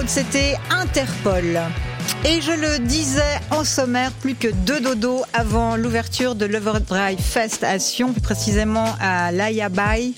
c'était Interpol. Et je le disais en sommaire, plus que 2 dodos avant l'ouverture de l'Overdrive Fest à Sion, plus précisément à l'Aya Bay.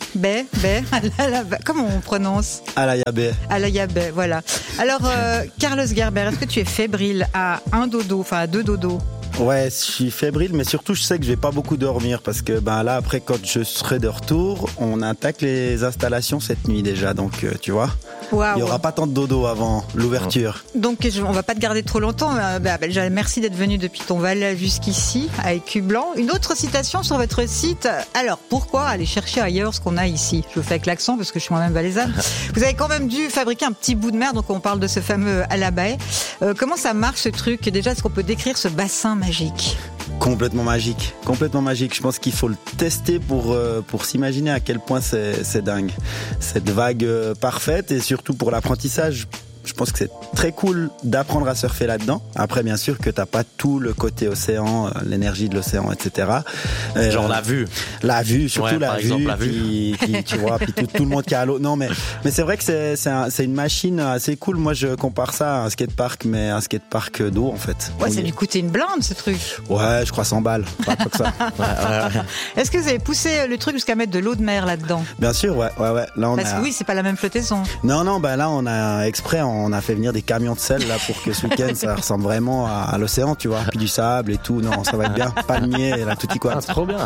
Comment on prononce ? Alaya Bay. Alaya Bay, voilà. Alors, Carlos Gerber, est-ce que tu es fébrile à 1 dodo, enfin à 2 dodos ? Ouais, je suis fébrile, mais surtout je sais que je vais pas beaucoup dormir parce que là après quand je serai de retour, on attaque les installations cette nuit déjà, donc tu vois. Wow. Il y aura pas tant de dodo avant l'ouverture. Donc on va pas te garder trop longtemps. Merci d'être venu depuis ton Valais jusqu'ici à Écu Blanc. Une autre citation sur votre site. Alors pourquoi aller chercher ailleurs ce qu'on a ici ? Je le fais avec l'accent parce que je suis moi-même valaisanne. Vous avez quand même dû fabriquer un petit bout de mer, donc on parle de ce fameux Alabae. Comment ça marche ce truc ? Déjà, est-ce qu'on peut décrire ce bassin magique ? Complètement magique. Je pense qu'il faut le tester pour s'imaginer à quel point c'est dingue. Cette vague parfaite et surtout pour l'apprentissage. Je pense que c'est très cool d'apprendre à surfer là-dedans. Après, bien sûr que t'as pas tout le côté océan, l'énergie de l'océan, etc. Genre la vue. La vue, surtout ouais, la vue. Qui, tu vois, puis tout le monde qui est à l'eau. Non, mais c'est vrai que c'est une machine assez cool. Moi, je compare ça à un skatepark, mais un skatepark d'eau, en fait. Ouais, ça lui coûtait une blinde, ce truc. Ouais, je crois 100 balles. Pas que ça. Ouais. Est-ce que vous avez poussé le truc jusqu'à mettre de l'eau de mer là-dedans ? Bien sûr, ouais. Là, Parce que oui, c'est pas la même flottaison. Non, là, on a exprès, on a fait venir des camions de sel là pour que ce week-end ça ressemble vraiment à l'océan, tu vois, puis du sable et tout. Non, ça va être bien. Palmier, la tutti quattro. Trop bien.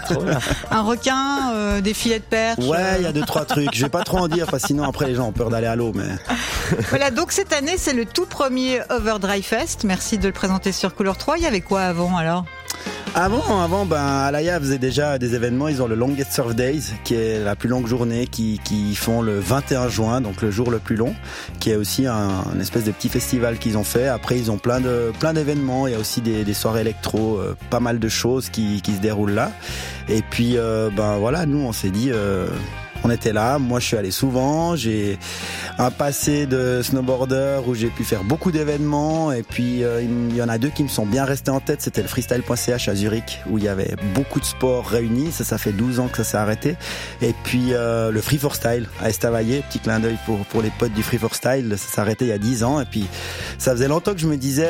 Un requin, des filets de perche. Ouais, il y a 2-3 trucs. Je vais pas trop en dire parce que sinon après les gens ont peur d'aller à l'eau. Mais voilà, donc cette année c'est le tout premier Overdrive Fest. Merci de le présenter sur Couleur 3. Il y avait quoi avant alors ? Avant, Alaya faisait déjà des événements. Ils ont le Longest Surf Days, qui est la plus longue journée, qui font le 21 juin, donc le jour le plus long, qui est aussi un espèce de petit festival qu'ils ont fait. Après, ils ont plein d'événements. Il y a aussi des soirées électro, pas mal de choses qui se déroulent là. Et puis, voilà, nous, on s'est dit. On était là, moi je suis allé souvent, j'ai un passé de snowboarder où j'ai pu faire beaucoup d'événements et puis il y en a 2 qui me sont bien restés en tête, c'était le freestyle.ch à Zurich où il y avait beaucoup de sports réunis, ça fait 12 ans que ça s'est arrêté, et puis le Free for Style à Estavayer, petit clin d'œil pour les potes du Free for Style, ça s'est arrêté il y a 10 ans et puis ça faisait longtemps que je me disais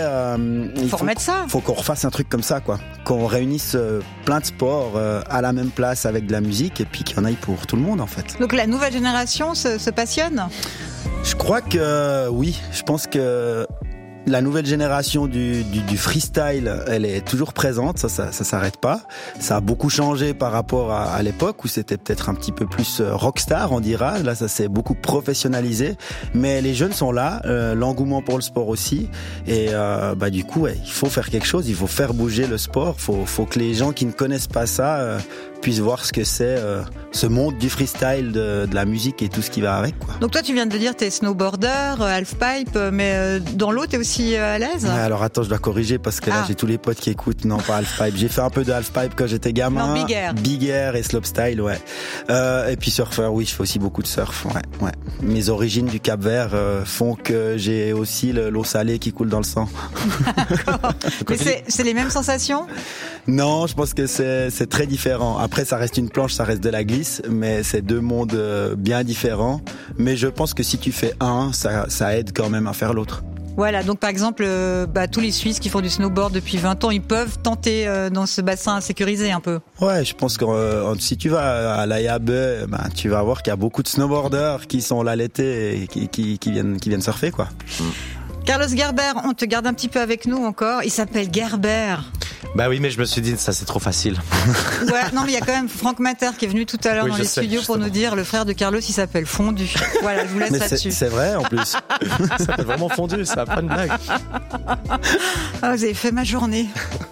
faut qu'on refasse un truc comme ça quoi, qu'on réunisse plein de sports à la même place avec de la musique et puis qu'il y en aille pour tout le monde en fait. Donc la nouvelle génération se passionne ? Je crois que oui, je pense que la nouvelle génération du freestyle, elle est toujours présente, ça s'arrête pas. Ça a beaucoup changé par rapport à l'époque où c'était peut-être un petit peu plus rockstar, on dira. Là, ça s'est beaucoup professionnalisé. Mais les jeunes sont là, l'engouement pour le sport aussi. Et du coup, ouais, il faut faire quelque chose, il faut faire bouger le sport. Faut que les gens qui ne connaissent pas ça puissent voir ce que c'est ce monde du freestyle, de la musique et tout ce qui va avec, quoi. Donc toi, tu viens de le dire, t'es snowboarder, halfpipe, mais dans l'eau, t'es aussi à l'aise ? Ouais, alors attends, je dois corriger parce que là, j'ai tous les potes qui écoutent. Non, pas halfpipe. J'ai fait un peu de halfpipe quand j'étais gamin. Non, big air et slopestyle, ouais. Et puis surfeur, oui, je fais aussi beaucoup de surf, ouais. Mes origines du Cap-Vert font que j'ai aussi l'eau salée qui coule dans le sang. D'accord. Mais c'est les mêmes sensations ? Non, je pense que c'est très différent. Après, ça reste une planche, ça reste de la glisse, mais c'est 2 mondes bien différents. Mais je pense que si tu fais un, ça aide quand même à faire l'autre. Voilà, donc par exemple, tous les Suisses qui font du snowboard depuis 20 ans, ils peuvent tenter dans ce bassin sécurisé un peu. Ouais, je pense que si tu vas à l'Aya Bay, tu vas voir qu'il y a beaucoup de snowboarders qui sont là l'été et qui viennent surfer, quoi. Carlos Gerber, on te garde un petit peu avec nous encore. Il s'appelle Gerber. Bah oui, mais je me suis dit, ça c'est trop facile. Ouais, non, mais il y a quand même Franck Mater qui est venu tout à l'heure dans les studios justement. Pour nous dire, le frère de Carlos, il s'appelle Fondu. Voilà, je vous laisse là-dessus. C'est vrai, en plus. Ça s'appelle vraiment Fondu, ça, pas une blague. Ah, vous avez fait ma journée.